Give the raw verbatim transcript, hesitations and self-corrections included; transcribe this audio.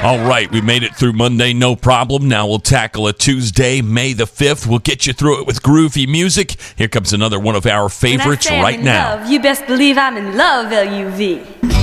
All right, we made it through Monday, no problem. Now we'll tackle a Tuesday, May the fifth. We'll get you through it with groovy music. Here comes another one of our favorites when I say right I'm in now. Love, you best believe I'm in love, L U V.